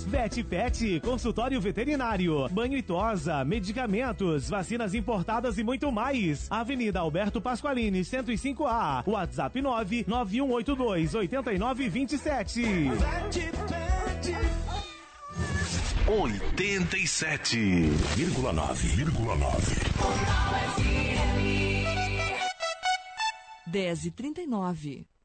Vet Pet, consultório veterinário, banho e tosa, medicamentos, vacinas importadas e muito mais. Avenida Alberto Pasqualini, 105A. WhatsApp 99182-8927. 87,9. 10h39.